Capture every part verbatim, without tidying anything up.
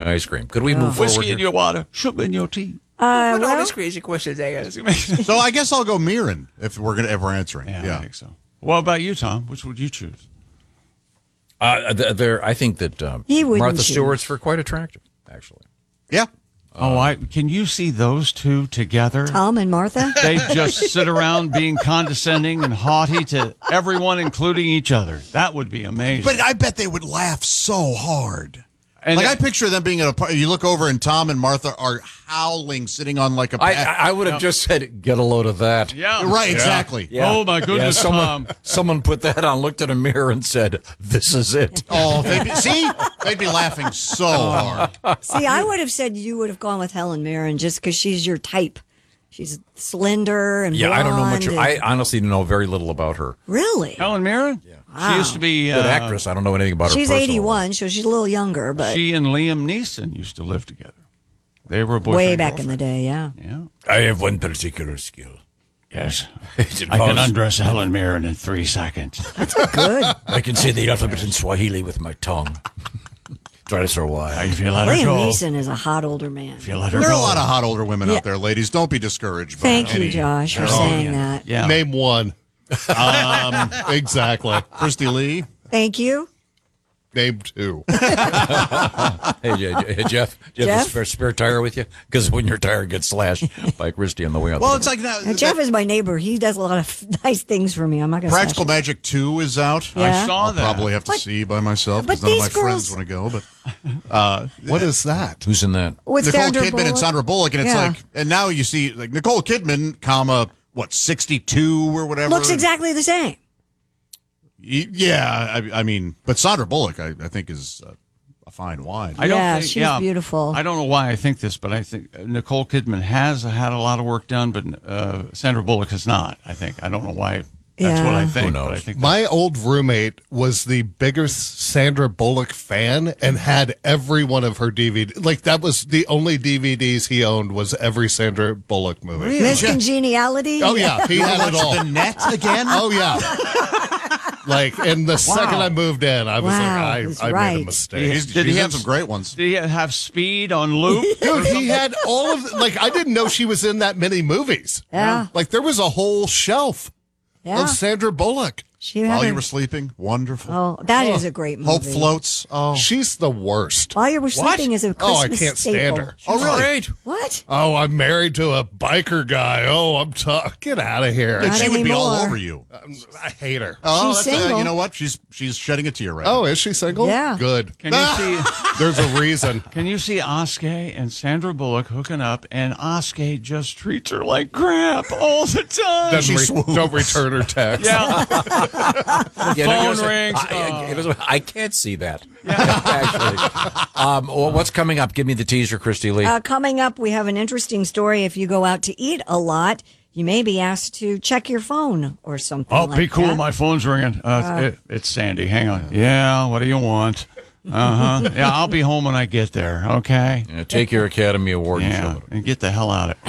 ice cream. Could we move Whiskey forward in here? your water, sugar in your tea. Uh, What all well, these crazy questions I got? So I guess I'll go Mirren if we're gonna if we're answering. Yeah, Yeah. I think so. What about you, Tom? Which would you choose? Uh, th- there, I think that um, He wouldn't Martha choose. Stewart's for quite attractive, actually. Yeah. Oh, I can you see those two together? Tom and Martha. They just sit around being condescending and haughty to everyone, including each other. That would be amazing. But I bet they would laugh so hard. And like it- I picture them being at a party. You look over and Tom and Martha are howling, sitting on like a. I, pa- I would have just said, get a load of that. yeah, right, exactly. Yeah. Oh, my goodness, Yeah, someone, Tom. someone put that on, looked in a mirror, and said, this is it. Oh, they'd be, see, they'd be laughing so hard. See, I would have said you would have gone with Helen Mirren just because she's your type. She's slender and Yeah, I don't know much. blonde I and- honestly know very little about her. really. Helen Mirren? Yeah. Wow. She used to be Good uh, actress. I don't know anything about her. She's personal eighty-one, so she's a little younger, but She and Liam Neeson used to live together. They were boyfriend way back in the girlfriend. day, yeah. Yeah. I have one particular skill. Yes. It I can involves- undress Helen Mirren in three seconds. Good. I can say the alphabet in Swahili with my tongue. Try this for a while. If you let her Liam go. Neeson is a hot older man. If you let her There are go. a lot of hot older women Yeah. out there, ladies. Don't be discouraged. by Thank any- you, Josh, for Oh, saying yeah. that. Yeah. Name one. Um, exactly. Christy Lee. Thank you. Name two. Hey, J- J- Jeff, do you have a Jeff? spare, spare tire with you? Because when your tire gets slashed by Christy on the way out. Well, the it's like now. Now, Jeff is my neighbor. He does a lot of nice things for me. I'm not going to Practical Magic two is out. Yeah. I saw I'll that. probably have to But- see by myself but because none of my these girls- friends want to go. But uh, What is that? Who's in that? With Nicole Sandra Kidman and Bullock. Sandra Bullock, and it's Yeah. like, and now you see like Nicole Kidman, comma what sixty-two or whatever. Looks exactly the same. Y- Yeah, I, I mean, but Sandra Bullock, I, I think, is uh, a fine wine. I don't Yeah, think, she's yeah, beautiful. I don't know why I think this, but I think Nicole Kidman has had a lot of work done, but uh, Sandra Bullock has not. I think I don't know why. That's what I Yeah. think. Who But I knows? think My old roommate was the biggest Sandra Bullock fan and had every one of her D V Ds. Like, that was the only D V Ds he owned was every Sandra Bullock movie. Miss Congeniality. Oh, yeah. He had it all. The Net again? Oh, yeah. Like, and the second I moved in, I was Wow, like, he's I, I made right. a mistake. He's, Did he's he had have- some great ones. Did he have Speed on loop? Dude, he had all of, like, I didn't know she was in that many movies. Yeah. Like, there was a whole shelf Yeah. of Sandra Bullock. She had While a- you were sleeping, wonderful. Oh, that is a great movie. Hope floats. Oh, She's the worst. While you were sleeping is a Christmas Oh, I can't stand staple. her. oh, really? Great. What? Oh, I'm married to a biker guy. Oh, I'm tough. Get out of here. And Not she would be all anymore. over you. Um, I hate her. Oh, She's that's, uh, single. you know what? She's she's shedding a tear right Oh, now. is she single? Yeah. Good. Can you see? There's a reason. Can you see Oskay and Sandra Bullock hooking up, and Oskay just treats her like crap all the time? Doesn't She re- swoons. don't return her text. yeah. Yeah, phone you know, rings. I, I- Oh. it was- I can't see that. Actually. Um, well, what's coming up? Give me the teaser, Christy Lee. Uh, coming up, we have an interesting story. If you go out to eat a lot, you may be asked to check your phone or something. Oh, like be cool. that. My phone's ringing. Uh, it, it's Sandy. Hang on. Yeah, what do you want? Uh huh. Yeah, I'll be home when I get there. Okay. Yeah, take your Academy Award and Yeah, show it. and get the hell out of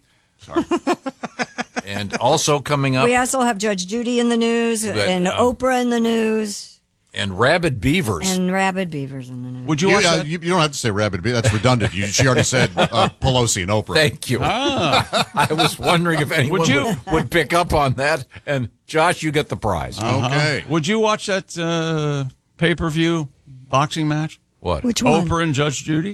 it. And also coming up, We also have Judge Judy in the news, But, and uh, Oprah in the news, and Rabid Beavers. and Rabid Beavers in the news. Would you You, watch uh, that? you, you don't have to say rabbit. That's redundant. You, she already said uh, Pelosi and Oprah. Thank you. I was wondering if anyone Would would, you- would, pick up on that. And Josh, you get the prize. Okay. Would you watch that uh, pay per view boxing match? What? Which one? Oprah and Judge Judy?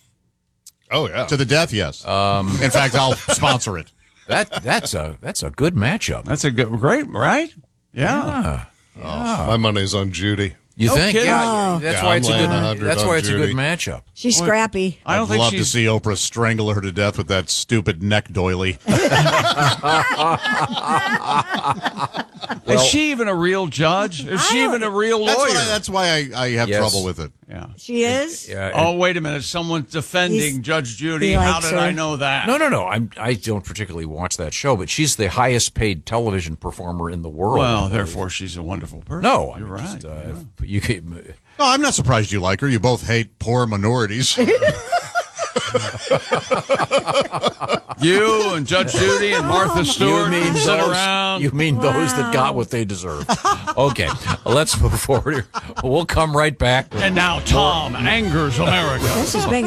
Oh, yeah. To the death, yes. Um, In fact, I'll sponsor it. That that's a that's a good matchup. That's a good, great, right? Yeah. My money's on Judy. You No think? kidding. Yeah. Oh. That's Yeah, why I'm it's a laying good. a hundred That's on why it's a Judy. good matchup. She's scrappy. I don't I'd think love to she's. see Oprah strangle her to death with that stupid neck doily. Is she even a real judge? Is she even a real That's, lawyer? what I, that's why I, I have Yes. trouble with it. yeah. She is? Yeah. Oh, wait a minute. Someone's defending He's- Judge Judy. he How likes did her. I know that? No, no, no. I'm. I don't particularly watch that show, but she's the highest paid television performer in the world. Well, therefore, she's a wonderful person. no, you're I'm right. just, uh, You could, No, I'm not surprised you like her. You both hate poor minorities. You and Judge Judy and Martha Stewart you mean sit those, around. You mean those that got what they deserve? Okay, let's move forward. We'll come right back. and now Tom angers America. This has been